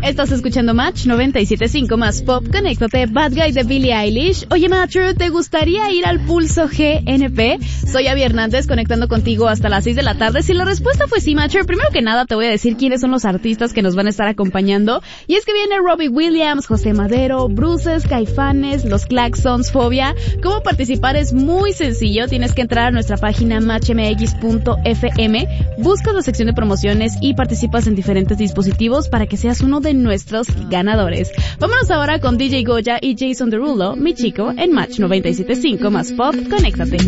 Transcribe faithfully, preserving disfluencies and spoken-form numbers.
Estás escuchando Match noventa y siete punto cinco más Pop. Conéctate, Bad Guy de Billie Eilish. Oye, Matcher, ¿te gustaría ir al Pulso G N P? Soy Abby Hernández, conectando contigo hasta las seis de la tarde. Si la respuesta fue sí, Matcher, primero que nada te voy a decir quiénes son los artistas que nos van a estar acompañando. Y es que viene Robbie Williams, José Madero, Bruces, Caifanes, Los Claxons, Fobia. ¿Cómo participar? Es muy sencillo. Tienes que entrar a nuestra página match m x punto f m, buscas la sección de promociones y participas en diferentes dispositivos para que seas uno de nuestros ganadores. Vámonos ahora con D J Goya y Jason Derulo, Mi Chico, en Match noventa y siete punto cinco más Pop. Conéctate.